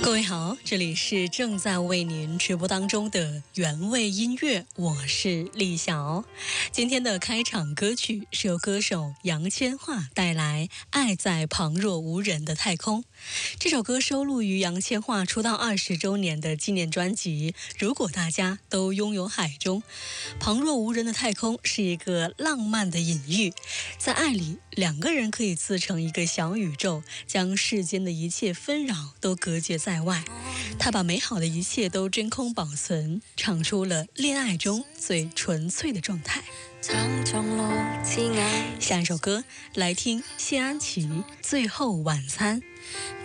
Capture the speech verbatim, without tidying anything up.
各位好，这里是正在为您直播当中的原味音乐，我是丽晓。今天的开场歌曲是由歌手杨千嬅带来《爱在旁若无人的太空》。这首歌收录于杨千嬅出道二十周年的纪念专辑《如果大家都拥有海》中。旁若无人的太空是一个浪漫的隐喻，在爱里，两个人可以自成一个小宇宙，将世间的一切纷扰都隔绝在外。他把美好的一切都真空保存，唱出了恋爱中最纯粹的状态。下一首歌来听谢安琪《最后晚餐》。